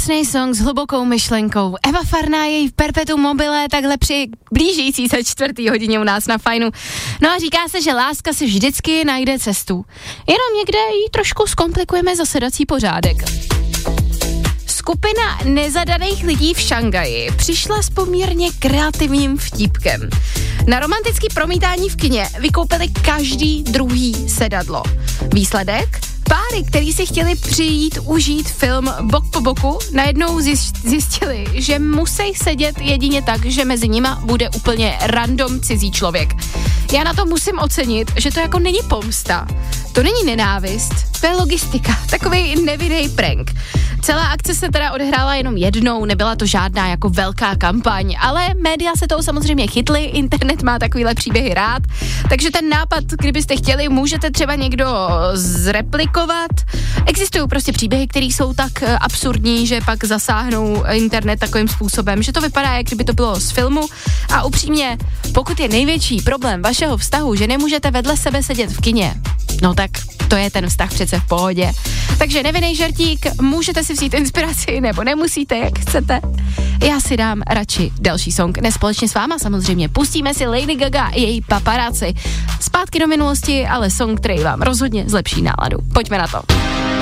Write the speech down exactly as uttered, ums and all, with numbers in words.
krásný song s hlubokou myšlenkou. Eva Farná, její v perpetuum mobile, takhle při blížící se čtvrtý hodině u nás na Fajnu. No a říká se, že láska si vždycky najde cestu. Jenom někde jí trošku zkomplikujeme zasedací pořádek. Skupina nezadaných lidí v Šangaji přišla s poměrně kreativním vtípkem. Na romantický promítání v kině vykoupili každý druhý sedadlo. Výsledek? Páry, který si chtěli přijít užít film bok po boku, najednou zjistili, že musí sedět jedině tak, že mezi nima bude úplně random cizí člověk. Já na to musím ocenit, že to jako není pomsta, to není nenávist, to je logistika, takový nevinný prank. Celá akce se teda odehrála jenom jednou, nebyla to žádná jako velká kampaň, ale média se toho samozřejmě chytly, internet má takovýhle příběhy rád, takže ten nápad, kdybyste chtěli, můžete třeba někdo zreplikovat. Existují prostě příběhy, které jsou tak absurdní, že pak zasáhnou internet takovým způsobem, že to vypadá, jak kdyby to bylo z filmu. A upřímně, pokud je největší problém vašeho vztahu, že nemůžete vedle sebe sedět v kině, no tak to je ten vztah přece v pohodě. Takže nevinný žertík, můžete si vzít inspiraci, nebo nemusíte, jak chcete. Já si dám radši další song, ne společně s váma samozřejmě. Pustíme si Lady Gaga a její Paparazzi. Zpátky do minulosti, ale song, který vám rozhodně zlepší náladu. Pojďme na to.